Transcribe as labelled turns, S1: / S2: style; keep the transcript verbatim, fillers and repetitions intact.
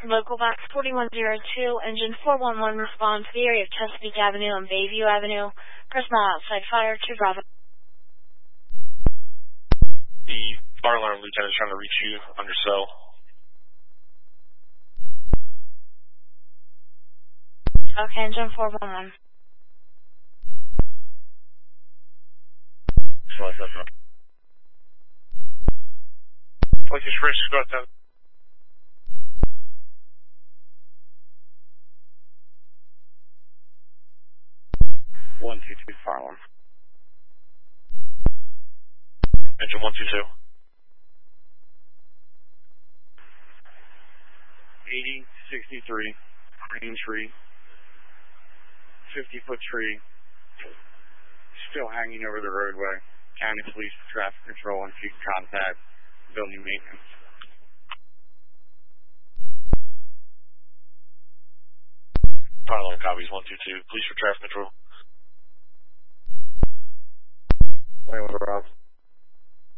S1: Local box forty-one oh two, engine four one one responds to the area of Chesapeake Avenue and Bayview Avenue. Personnel outside fire to Bravo.
S2: The fire alarm lieutenant is trying to reach you on your cell.
S1: Okay, engine four one one.
S2: Police Express, go ahead.
S3: one two two, fire alarm.
S2: Engine one two two.
S3: eighty sixty-three, green tree, fifty foot tree, still hanging over the roadway. County Police, traffic control, and future contact, building maintenance.
S2: Fire alarm copies one two two. Police for traffic control.
S3: Wait, what, Rob?